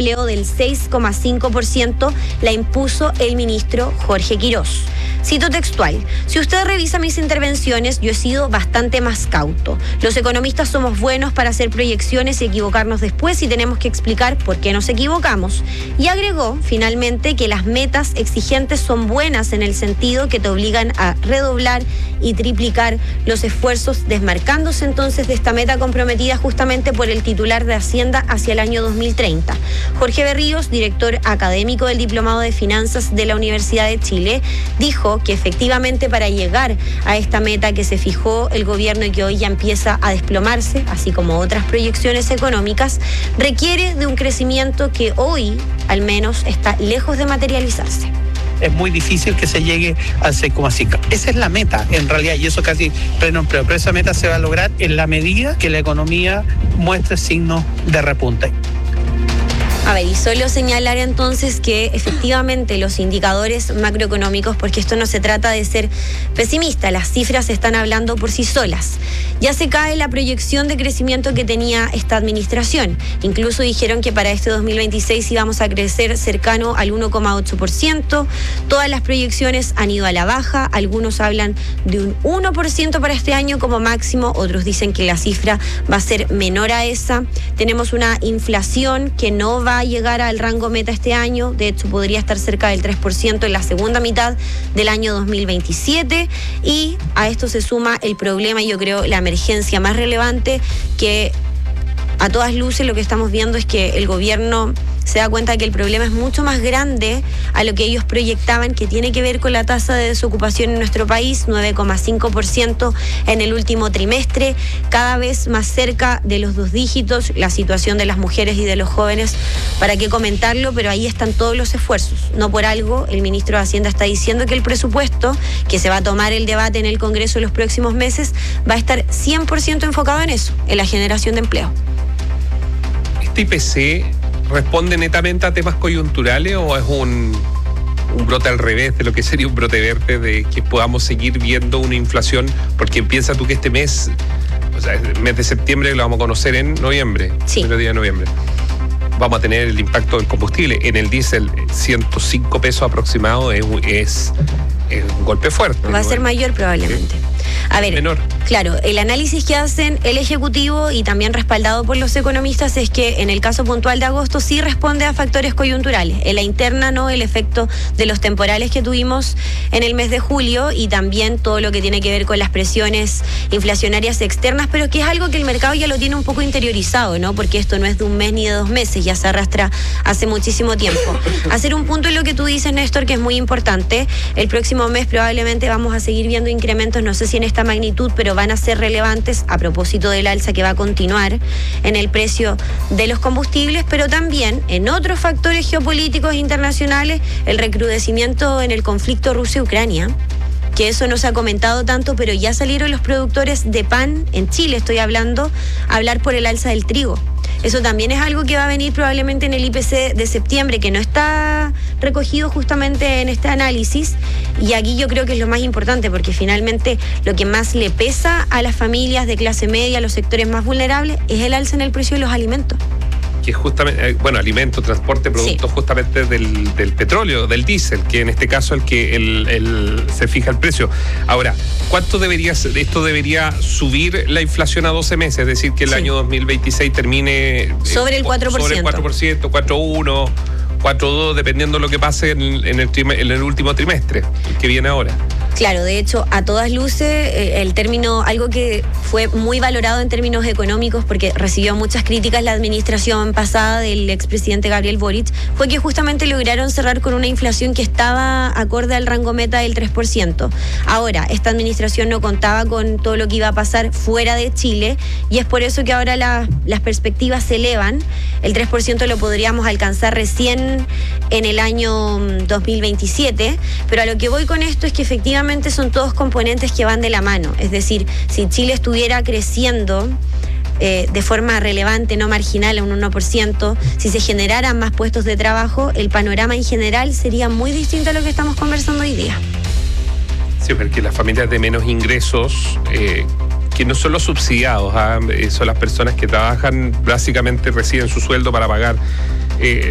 empleo del 6,5% la impuso el ministro Jorge Quirós. Cito textual: si usted revisa mis intervenciones, yo he sido bastante más cauto. Los economistas somos buenos para hacer proyecciones y equivocarnos después y tenemos que explicar por qué nos equivocamos. Y agregó finalmente que las metas exigentes son buenas en el sentido que te obligan a redoblar y triplicar los esfuerzos, desmarcándose entonces de esta meta comprometida justamente por el titular de Hacienda hacia el año 2030. Jorge Berríos, director académico del Diplomado de Finanzas de la Universidad de Chile, dijo que efectivamente para llegar a esta meta que se fijó el gobierno y que hoy ya empieza a desplomarse, así como otras proyecciones económicas, requiere de un crecimiento que hoy al menos está lejos de materializarse. Es muy difícil que se llegue al 6,5. Esa es la meta, en realidad, y eso casi pleno empleo. Pero esa meta se va a lograr en la medida que la economía muestre signos de repunte. A ver, y solo señalar entonces que efectivamente los indicadores macroeconómicos, porque esto no se trata de ser pesimista, las cifras están hablando por sí solas. Ya se cae la proyección de crecimiento que tenía esta administración. Incluso dijeron que para este 2026 íbamos a crecer cercano al 1,8%. Todas las proyecciones han ido a la baja. Algunos hablan de un 1% para este año como máximo. Otros dicen que la cifra va a ser menor a esa. Tenemos una inflación que no va a llegar al rango meta este año. De hecho, podría estar cerca del 3% en la segunda mitad del año 2027. Y a esto se suma el problema, yo creo, la emergencia más relevante, que a todas luces lo que estamos viendo es que el gobierno se da cuenta de que el problema es mucho más grande a lo que ellos proyectaban, que tiene que ver con la tasa de desocupación en nuestro país, 9,5% en el último trimestre, cada vez más cerca de los 2 dígitos, la situación de las mujeres y de los jóvenes, para qué comentarlo, pero ahí están todos los esfuerzos. No por algo el ministro de Hacienda está diciendo que el presupuesto, que se va a tomar el debate en el Congreso en los próximos meses, va a estar 100% enfocado en eso, en la generación de empleo. ¿Este IPC responde netamente a temas coyunturales o es un brote al revés de lo que sería un brote verde, de que podamos seguir viendo una inflación? Porque piensa tú que este mes, o sea, el mes de septiembre lo vamos a conocer en noviembre, sí. Primer día de noviembre. Vamos a tener el impacto del combustible. En el diésel, 105 pesos aproximado es un golpe fuerte. Va a ser mayor probablemente. A ver, menor. Claro, el análisis que hacen el Ejecutivo y también respaldado por los economistas es que en el caso puntual de agosto sí responde a factores coyunturales. En la interna no, el efecto de los temporales que tuvimos en el mes de julio y también todo lo que tiene que ver con las presiones inflacionarias externas, pero que es algo que el mercado ya lo tiene un poco interiorizado, ¿no? Porque esto no es de un mes ni de 2 meses, ya se arrastra hace muchísimo tiempo. Hacer un punto en lo que tú dices, Néstor, que es muy importante. El próximo mes probablemente vamos a seguir viendo incrementos, no sé si en esta magnitud, pero van a ser relevantes a propósito del alza que va a continuar en el precio de los combustibles, pero también en otros factores geopolíticos internacionales, el recrudecimiento en el conflicto Rusia-Ucrania, que eso no se ha comentado tanto, pero ya salieron los productores de pan en Chile, estoy hablando, a hablar por el alza del trigo. Eso también es algo que va a venir probablemente en el IPC de septiembre, que no está recogido justamente en este análisis. Y aquí yo creo que es lo más importante, porque finalmente lo que más le pesa a las familias de clase media, a los sectores más vulnerables, es el alza en el precio de los alimentos. Que es justamente, alimento, transporte, productos sí. Justamente del petróleo, del diésel, que en este caso el que se fija el precio. Ahora, ¿cuánto esto debería subir la inflación a 12 meses? Es decir, que el año 2026 termine sobre el 4%. Sobre el 4%, 4,1%, 4,2%, dependiendo de lo que pase en el último trimestre, que viene ahora. Claro, de hecho, a todas luces, el término, algo que fue muy valorado en términos económicos, porque recibió muchas críticas la administración pasada del expresidente Gabriel Boric, fue que justamente lograron cerrar con una inflación que estaba acorde al rango meta del 3%. Ahora, esta administración no contaba con todo lo que iba a pasar fuera de Chile, y es por eso que ahora las perspectivas se elevan. El 3% lo podríamos alcanzar recién en el año 2027, pero a lo que voy con esto es que efectivamente son todos componentes que van de la mano. Es decir, si Chile estuviera creciendo de forma relevante, no marginal, a un 1%, si se generaran más puestos de trabajo, el panorama en general sería muy distinto a lo que estamos conversando hoy día. Sí, porque las familias de menos ingresos, que no son los subsidiados, son las personas que trabajan, básicamente reciben su sueldo para pagar